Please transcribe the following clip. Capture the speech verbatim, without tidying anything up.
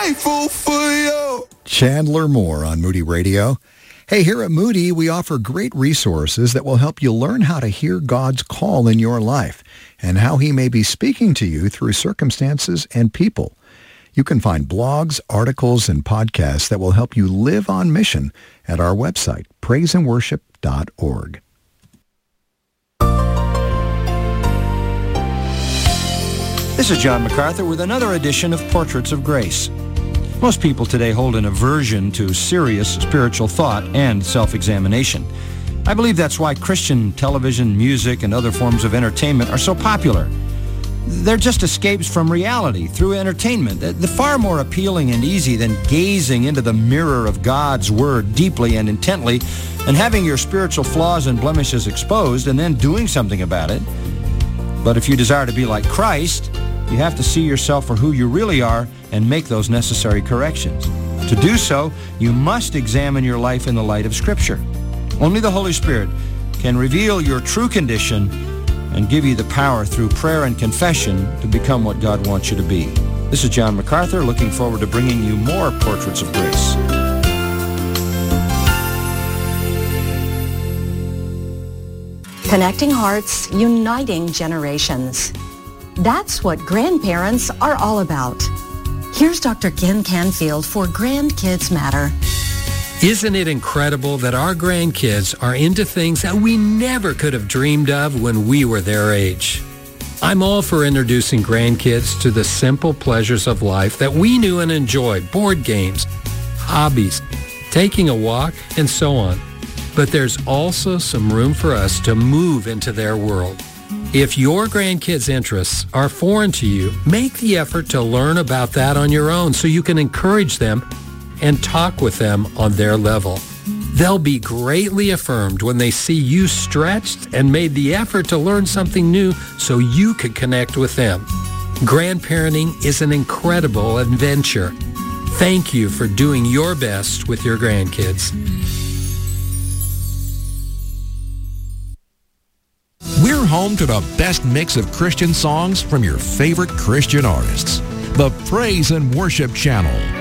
grateful for you. Chandler Moore on Moody Radio. Hey, here at Moody, we offer great resources that will help you learn how to hear God's call in your life and how he may be speaking to you through circumstances and people. You can find blogs, articles, and podcasts that will help you live on mission at our website, praise and worship dot org. This is John MacArthur with another edition of Portraits of Grace. Most people today hold an aversion to serious spiritual thought and self-examination. I believe that's why Christian television, music, and other forms of entertainment are so popular. They're just escapes from reality through entertainment. They're far more appealing and easy than gazing into the mirror of God's Word deeply and intently and having your spiritual flaws and blemishes exposed and then doing something about it. But if you desire to be like Christ, you have to see yourself for who you really are and make those necessary corrections. To do so, you must examine your life in the light of Scripture. Only the Holy Spirit can reveal your true condition and give you the power through prayer and confession to become what God wants you to be. This is John MacArthur, looking forward to bringing you more Portraits of Grace. Connecting hearts, uniting generations. That's what grandparents are all about. Here's Doctor Ken Canfield for Grandkids Matter. Isn't it incredible that our grandkids are into things that we never could have dreamed of when we were their age? I'm all for introducing grandkids to the simple pleasures of life that we knew and enjoyed, board games, hobbies, taking a walk, and so on. But there's also some room for us to move into their world. If your grandkids' interests are foreign to you, make the effort to learn about that on your own so you can encourage them and talk with them on their level. They'll be greatly affirmed when they see you stretched and made the effort to learn something new so you could connect with them. Grandparenting is an incredible adventure. Thank you for doing your best with your grandkids. We're home to the best mix of Christian songs from your favorite Christian artists. The Praise and Worship Channel.